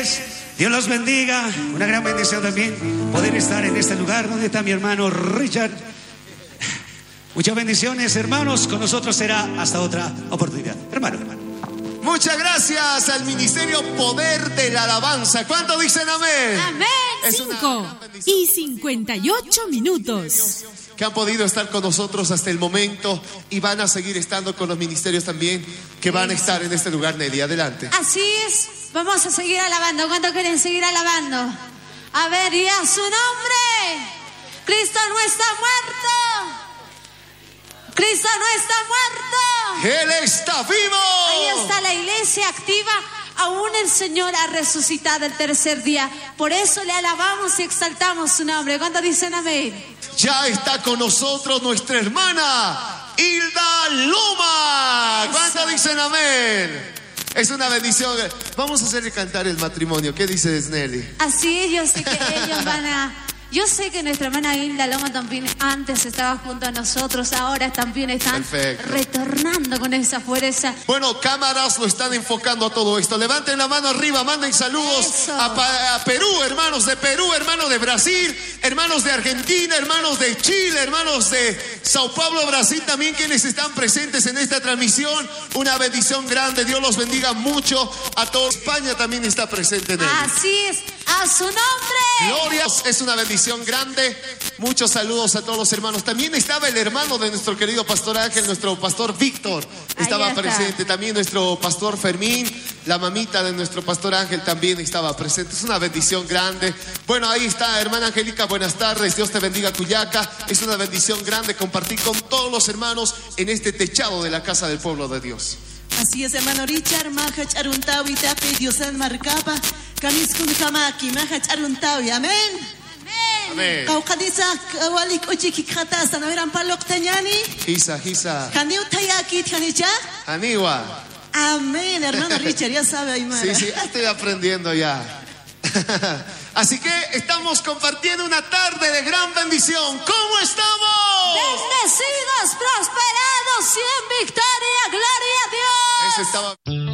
ustedes. Dios los bendiga. Una gran bendición también poder estar en este lugar. ¿Dónde está mi hermano Richard? Muchas bendiciones, hermanos. Con nosotros será hasta otra oportunidad. Hermano. Muchas gracias al Ministerio Poder de la Alabanza. ¿Cuántos dicen amén? Amén. 5:58 que han podido estar con nosotros hasta el momento y van a seguir estando con los ministerios también que van a estar en este lugar, Nelly. Adelante. Así es, vamos a seguir alabando. ¿Cuántos quieren seguir alabando? A ver, y a su nombre. Cristo no está muerto. Cristo no está muerto. Él está vivo. Ahí está la iglesia activa. Aún el Señor ha resucitado el tercer día. Por eso le alabamos y exaltamos su nombre. ¿Cuántos dicen amén? Ya está con nosotros nuestra hermana Hilda Loma. ¿Cuántos dicen amén? Es una bendición. Vamos a hacerle cantar el matrimonio. ¿Qué dices, Nelly? Así es, yo sé que ellos van a... Yo sé que nuestra hermana Hilda Loma también antes estaba junto a nosotros, ahora también están retornando con esa fuerza. Bueno, cámaras lo están enfocando a todo esto. Levanten la mano arriba, manden saludos a Perú, hermanos de Perú, hermanos de Brasil, hermanos de Argentina, hermanos de Chile, hermanos de Sao Paulo, Brasil también, quienes están presentes en esta transmisión. Una bendición grande, Dios los bendiga mucho a todos. España también está presente en él. Así es, a su nombre. Gloria, es una bendición grande. Muchos saludos a todos los hermanos. También estaba el hermano de nuestro querido pastor Ángel, nuestro pastor Víctor estaba presente. También nuestro pastor Fermín, la mamita de nuestro pastor Ángel también estaba presente. Es una bendición grande. Bueno, ahí está, hermana Angélica, buenas tardes. Dios te bendiga, Cuyaca. Es una bendición grande compartir con todos los hermanos en este techado de la casa del pueblo de Dios. Así es, hermano Richard. Mahach Aruntawi Tape Diosan Marcapa. Kamiskun Kamaki, Mahach Aruntawi. Amén. Amén. Kaukadisa Walik Ochiki Khatasa, Naveran Palok Tañani. Hisa. Kaniu Tayaki Tanicha. Aniwa. Amén, hermano Richard, ya sabe, Aymara. Sí, estoy aprendiendo ya. Así que estamos compartiendo una tarde de gran bendición. ¿Cómo estamos? Bendecidos, prosperados y en victoria, gloria a Dios. Eso estaba.